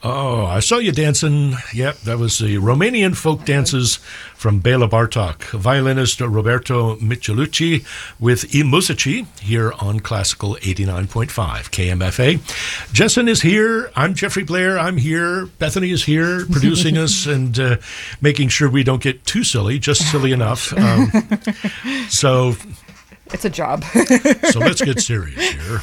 Oh, I saw you dancing. Yep, that was the Romanian folk dances from Bela Bartok. Violinist Roberto Michelucci with I Musici here on Classical 89.5 KMFA. Jessen is here. I'm Jeffrey Blair. I'm here. Bethany is here producing us and making sure we don't get too silly, just silly enough. So it's a job. So let's get serious here.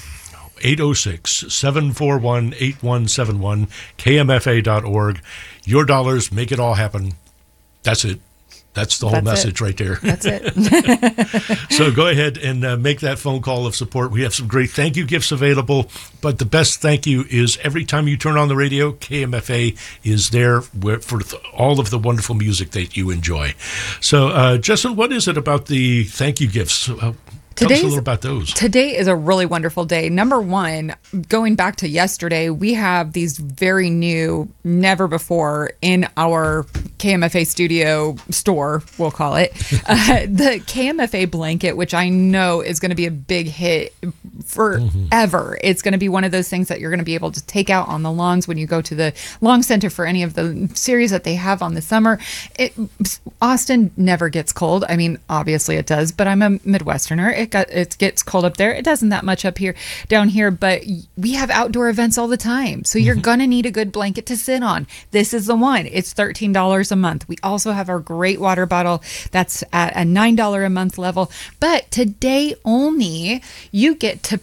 806-741-8171, KMFA.org. Your dollars, make it all happen. That's it. That's the whole message right there. That's it. So go ahead and make that phone call of support. We have some great thank you gifts available, but the best thank you is every time you turn on the radio, KMFA is there for all of the wonderful music that you enjoy. So, Justin, what is it about the thank you gifts? Tell us a little about those. Today is a really wonderful day. Number one, going back to yesterday, we have these very new, never before in our KMFA studio store, we'll call it, the KMFA blanket, which I know is going to be a big hit forever. It's going to be one of those things that you're going to be able to take out on the lawns when you go to the lawn center for any of the series that they have on the summer. Austin never gets cold. I mean, obviously it does, but I'm a Midwesterner. It gets cold up there. It doesn't that much down here, but we have outdoor events all the time. So you're going to need a good blanket to sit on. This is the one. It's $13 a month. We also have our great water bottle that's at a $9 a month level. But today only, you get to